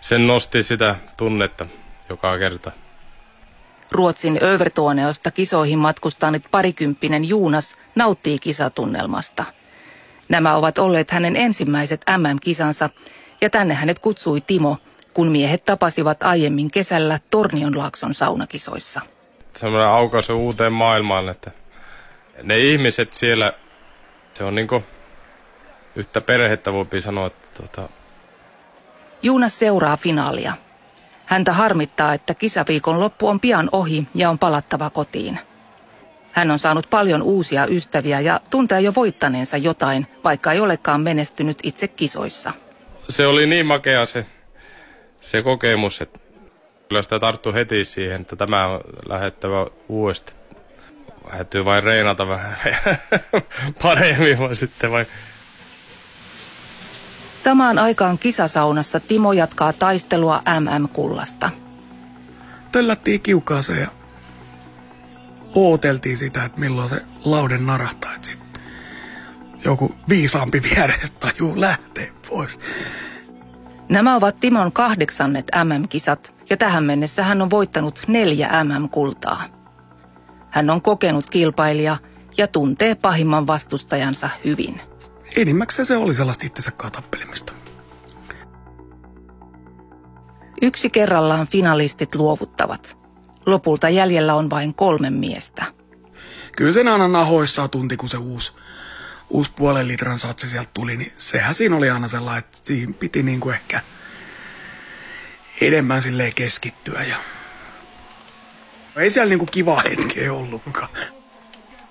sen nosti sitä tunnetta joka kerta. Ruotsin Övertorneosta kisoihin matkustanut parikymppinen Jonas nauttii kisatunnelmasta. Nämä ovat olleet hänen ensimmäiset MM-kisansa ja tänne hänet kutsui Timo, kun miehet tapasivat aiemmin kesällä Tornionlaakson saunakisoissa. Sellainen aukaisu uuteen maailmaan, että ne ihmiset siellä, se on niinku yhtä perhettä voipi sanoa. Jonas seuraa finaalia. Häntä harmittaa, että kisaviikon loppu on pian ohi ja on palattava kotiin. Hän on saanut paljon uusia ystäviä ja tuntee jo voittaneensa jotain, vaikka ei olekaan menestynyt itse kisoissa. Se oli niin makea se kokemus, että kyllä sitä tarttui heti siihen, että tämä on lähettävä uudestaan. Täytyy vain reenata vähän paremmin vai sitten vai. Samaan aikaan kisasaunassa Timo jatkaa taistelua MM-kullasta. Töllättiin kiukaaseen ja ooteltiin sitä, että milloin se laude narahtaa, että sitten joku viisaampi vierestä tajuu lähtee pois. Nämä ovat Timon 8. MM-kisat ja tähän mennessä hän on voittanut 4 MM-kultaa. Hän on kokenut kilpailija ja tuntee pahimman vastustajansa hyvin. Enimmäkseen se oli sellaista itsensä tappelemista. Yksi kerrallaan finalistit luovuttavat. Lopulta jäljellä on vain 3 miestä. Kyllä sen aina nahoissaan tunti, kun se uusi puolen litran satsi sieltä tuli, niin sehän siinä oli aina sellainen, että siihen piti niinku ehkä enemmän silleen keskittyä. Ja ei siellä niinku kiva hetkeä ollutkaan.